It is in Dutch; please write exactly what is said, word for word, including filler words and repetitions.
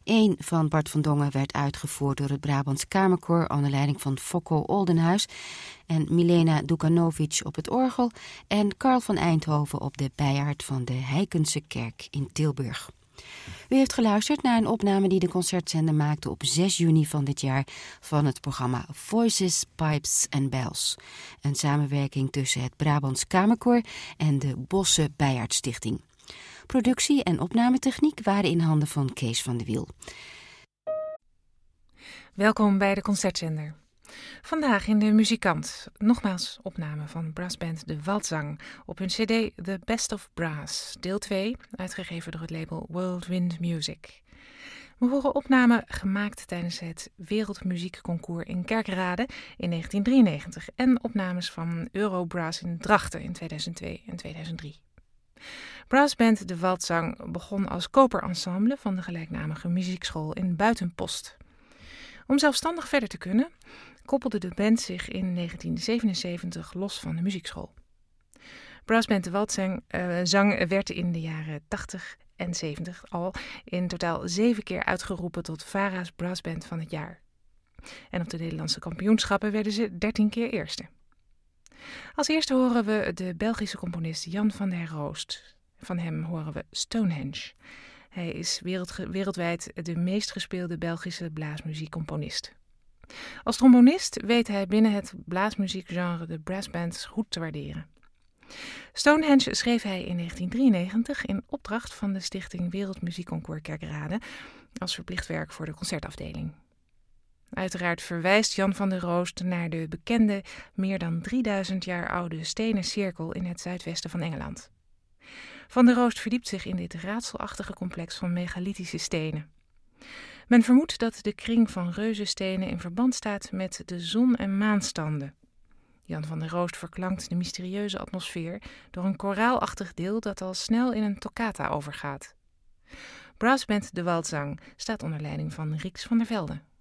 één van Bart van Dongen werd uitgevoerd door het Brabants Kamerkoor onder leiding van Fokko Oldenhuis en Milena Dukanovic op het orgel en Carl van Eindhoven op de bijaard van de Heikense Kerk in Tilburg. U heeft geluisterd naar een opname die de concertzender maakte op zes juni van dit jaar van het programma Voices, Pipes and Bells. Een samenwerking tussen het Brabants Kamerkoor en de Bosse Bijaardstichting. Productie en opnametechniek waren in handen van Kees van de Wiel. Welkom bij de concertzender. Vandaag in de Muzikant, nogmaals opname van brassband De Waldzang op hun cd The Best of Brass, deel twee, uitgegeven door het label World Wind Music. We horen opnamen gemaakt tijdens het Wereldmuziekconcours in Kerkrade in negentien drieënnegentig en opnames van Eurobrass in Drachten in tweeduizend twee en tweeduizend drie. Brassband De Waldzang begon als koperensemble van de gelijknamige muziekschool in Buitenpost. Om zelfstandig verder te kunnen, koppelde de band zich in negentien zevenenzeventig los van de muziekschool. Brassband De Waldzang uh, zang werd in de jaren tachtig en zeventig al in totaal zeven keer uitgeroepen tot VARA's Brassband van het jaar. En op de Nederlandse kampioenschappen werden ze dertien keer eerste. Als eerste horen we de Belgische componist Jan van der Roost. Van hem horen we Stonehenge. Hij is wereld, wereldwijd de meest gespeelde Belgische blaasmuziekcomponist. Als trombonist weet hij binnen het blaasmuziekgenre de brassbands goed te waarderen. Stonehenge schreef hij in negentien drieënnegentig in opdracht van de stichting Wereldmuziekconcours Kerkrade als verplicht werk voor de concertafdeling. Uiteraard verwijst Jan van der Roost naar de bekende, meer dan drieduizend jaar oude stenen cirkel in het zuidwesten van Engeland. Van der Roost verdiept zich in dit raadselachtige complex van megalithische stenen. Men vermoedt dat de kring van reuzenstenen in verband staat met de zon- en maanstanden. Jan van der Roost verklankt de mysterieuze atmosfeer door een koraalachtig deel dat al snel in een toccata overgaat. Brassband De Waldzang staat onder leiding van Rieks van der Velde.